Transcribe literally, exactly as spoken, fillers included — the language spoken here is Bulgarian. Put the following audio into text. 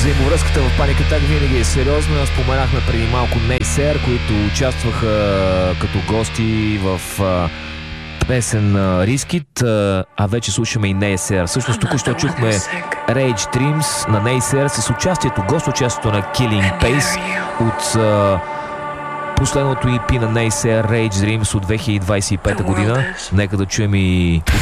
Взаимовръзката в Panic Attack винаги е сериозна. Споменахме преди малко Нейсер, които участваха като гости в песен Risk It, а вече слушаме и Нейсер. Всъщност тук що чухме Rage Dreams на Нейсер с участието, гост участието на Killing Pace от последното и пи на Нейсер, Rage Dreams от две хиляди двадесет и пета година. Нека да чуем и